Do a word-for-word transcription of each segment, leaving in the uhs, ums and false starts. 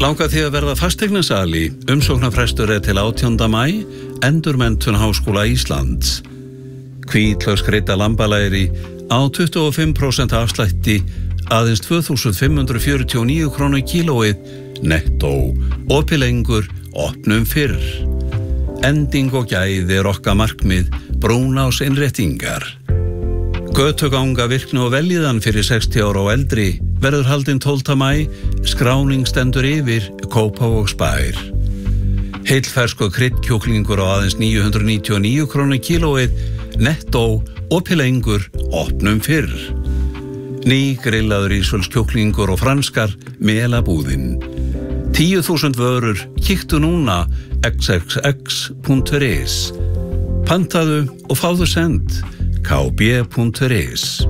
Langar því að verða fasteignasali, umsóknarfrestur er til átjánda maí, Endurmenntun Háskóla Íslands. Hvítlaukskrydda lambalæri á tuttugu og fimm prósent afslætti, aðeins tvö þúsund fimm hundruð fjörutíu og níu krónur kílóið, nettó, opið lengur, opnum fyrr. Ending og gæði er okkar markmið, Brúnás innréttingar. Götuganga virkni og veljiðan fyrir sextíu ára og eldri verður haldinn tólfta maí, skráning stendur yfir, Kópavogsbær. Heilfersku kryddkjúklingur á aðeins níu hundruð níutíu og níu krónur kílóið, nettó, opið lengur, opnum fyrr. Ný grillaður ísvölskjúklingur og franskar, melabúðin. tíu þúsund vörur, kíktu núna, x x x punktur is. Pantaðu og fáðu send, k b punktur is.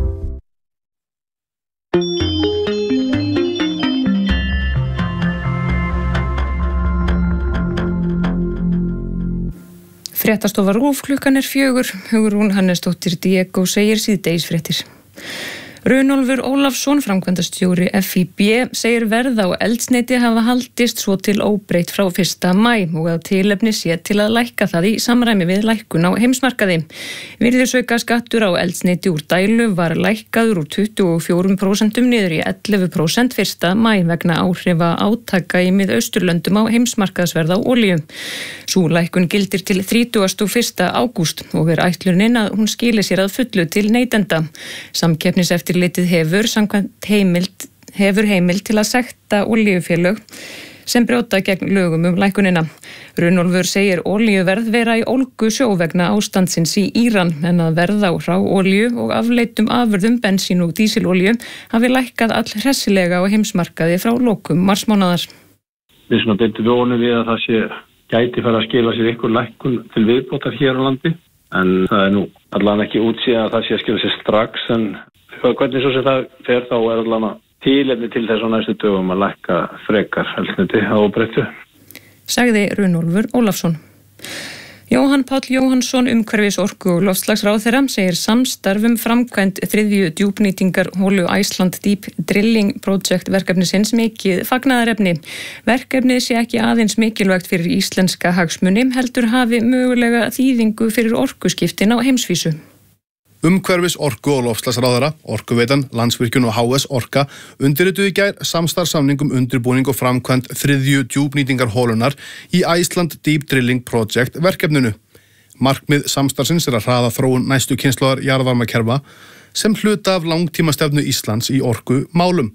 Fréttastofa RÚV klukkan er fjögur. Hugrún Hannesdóttir Diego segir síðdegisfréttir. Runólfur Ólafsson, framkvæmdastjóri F I B, segir verð á eldsneyti hafa haldist svo til óbreytt frá fyrsta maí og að tilefni sé til að lækka það í samræmi við lækkun á heimsmarkaði. Virðisaukaskattur á eldsneyti úr dælu var lækkaður úr tuttugu og fjögur prósent niður í ellefu prósent fyrsta maí vegna áhrifa átaka í Miðausturlöndum á heimsmarkaðsverð á olíu. Sú lækkun gildir til þrítugasta og fyrsta ágúst og er ætlunin að hún skili sér að fullu til neytenda. Samkeppniseftirlitið Litið hefur samkvæmt heimild, hefur heimild til að sekta olíufélög sem brjóta gegn lögum um lækkunina. Runólfur segir olíuverð vera í ólgu sjó vegna ástandsins í Íran en að verð á hráolíu og afleitum afurðum bensín og dísilolíu hafi lækkað all hressilega á heimsmarkaði frá lokum marsmánaðar. Við svona beintum vonum við að það sé gæti fara að skila sér ykkur lækkun til viðbótar hér á landi en það er nú allan ekki útsýð að það sé að skila sér strax en hvernig svo sem það fer þá er allan að tilefni til þess á næstu dögum að lækka frekar eldsneyti á óbreyttu. Sagði Runólfur Ólafsson. Jóhann Páll Jóhannsson, umhverfis orku og loftslagsráðherra, segir samstarfum framkvæmd þriðju djúpnýtingar holu Iceland Deep Drilling Project verkefnisins mikið fagnaðarefni. Verkefnið sé ekki aðeins mikilvægt fyrir íslenska hagsmuni, heldur hafi mögulega þýðingu fyrir orkuskiptin á heimsvísu. Umhverfis orku og loftslagsráðherra, Orkuveitan, Landsvirkjun og H S Orka undirrituðu í gær samstarfssamning um undirbúning og framkvæmd þriðju djúpnýtingar holunar í Iceland Deep Drilling Project verkefninu. Markmið samstarfsins er að hraða þróun næstu kynslóðar jarðvarmakerfa sem hluta af langtímastefnu Íslands í orku málum.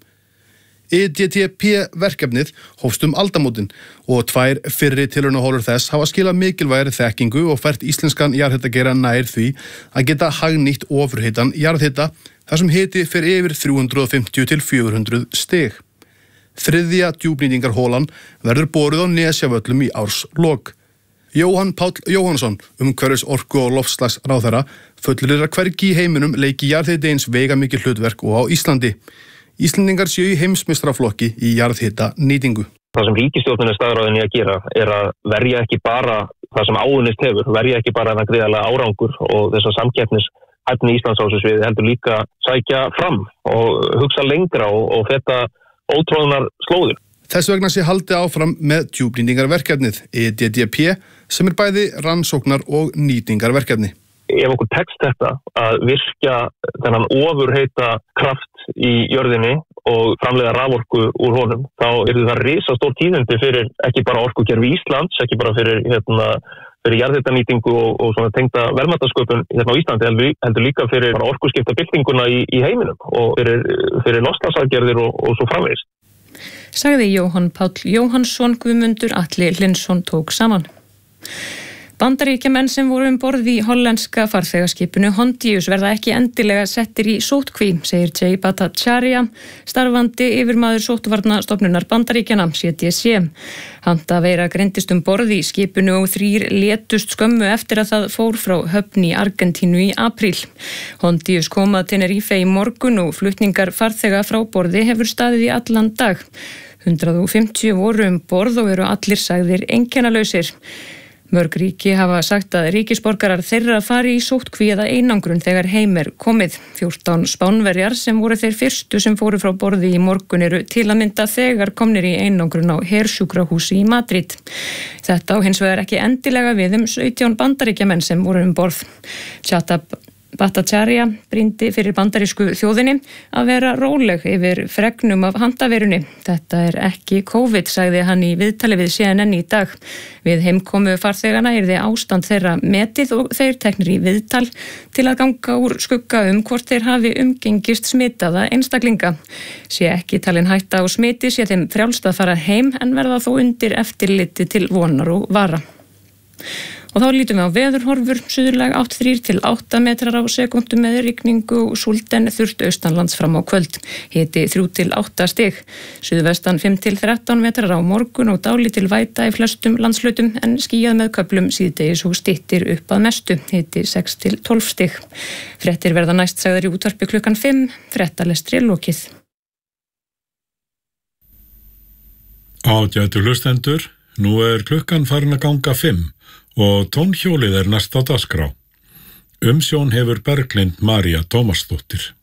I D T P verkefnið hófst um aldamótin og tvær fyrri tilraunaholur þess hafa skilað mikilvægri þekkingu og fært íslenskan jarðhitageira nær því að geta hagnýtt ofurhitan jarðhita þar sem hiti fer yfir þrjú hundruð og fimmtíu til fjögur hundruð stig. Þriðja djúpnýtingarholan verður boruð á Nesjavöllum í árslok. Jóhann Páll Jóhannsson, umhverfis orku og loftslagsráðherra, fullyrðir að hvergi í heiminum leiki jarðhiti eins veigamikið hlutverk og á Íslandi. Íslendingar séu í heimsmeistaraflokki í jarðhita nýtingu. Það sem ríkisstjórnin er staðráðin í að gera er að verja ekki bara það sem áunnist hefur, verja ekki bara þennan gríðarlega árangur og þess að samkeppnishæfni Íslands á þessu sviði heldur líka sækja fram og hugsa lengra og, og feta ótroðnar slóðir. Þess vegna sé haldið áfram með djúpnýtingarverkefnið I D T P sem er bæði rannsóknar og nýtingarverkefni. Ef okkur tekst þetta að virkja þennan ofurheita kraft í jörðinni og framleiða raforku úr honum, þá eru það risastór tíðindi fyrir ekki bara orkukerfi Íslands, ekki bara fyrir, hérna, fyrir jarðhitanýtingu og, og svona tengda verðmætasköpun hérna á Íslandi, heldur, heldur líka fyrir orkuskiptabyltinguna í, í heiminum og fyrir, fyrir loftslagsaðgerðir og, og svo framvegis. Sagði Jóhann Páll Jóhannsson. Guðmundur Atli Lindsson tók saman. Bandaríkjamenn sem voru um borð í hollenska farþegaskipinu Hondius verða ekki endilega settir í sóttkví, segir Jay Bhattacharya, starfandi yfirmaður sóttvarnastofnunar Bandaríkjana, C D C. Handaveira greindist um borð í skipinu og þrír létust skömmu eftir að það fór frá höfn í Argentínu í apríl. Hondius kom að Tenerife í morgun og flutningar farþega frá borði hefur staðið í allan dag. hundrað og fimmtíu voru um borð og eru allir sagðir einkennalausir. Mörg ríki hafa sagt að ríkisborgarar þeirra fari í sóttkví eða einangrun þegar heim er komið. fjórtán Spánverjar sem voru þeir fyrstu sem fóru frá borði í morgun eru til að mynda þegar komnir í einangrun á hersjúkrahúsi í Madrid. Þetta á hins vegar ekki endilega við um sautján bandaríkjamenn sem voru um borð. Chata Bhattacharya brýndi fyrir bandarísku þjóðinni að vera róleg yfir fregnum af handaverunni. Þetta er ekki COVID, sagði hann í viðtali við C N N í dag. Við heimkomu farþegana yrði ástand þeirra metið og þeir teknir í viðtal til að ganga úr skugga um hvort þeir hafi umgengist smitaða einstaklinga. Sé ekki talin hætta á smiti sé þeim frjálst að fara heim en verða þó undir eftirliti til vonar og vara. Og þá lítum við á veðurhorfur, suðurlæg átta til þrír til átta metrar á sekúndu með rigningu og súld en þurrt austanlands fram á kvöld. Hiti þrjú til átta stig. Suðvestan fimm til þrettán metrar á morgun og dálítil væta í flestum landshlutum en skýjað með köflum síðdegis og styttir upp að mestu. Hiti sex til tólf stig. Fréttir verða næst sagðar í útvarpi klukkan fimm, fréttalestri lokið. Ágætu hlustendur, nú er klukkan farin að ganga fimm. Og tónhjólið er næst á dagskrá. Umsjón hefur Berglind María Tómasdóttir.